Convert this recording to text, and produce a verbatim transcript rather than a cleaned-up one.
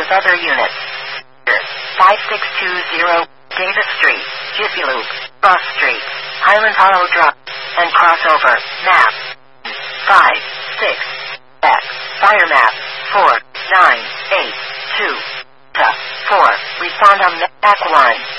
with other units. five six two zero, Davis Street, Jiffy Loop, Bus Street, Highland Hollow Drive, and Crossover, map five six X, fire map four nine eight two four, respond on map one.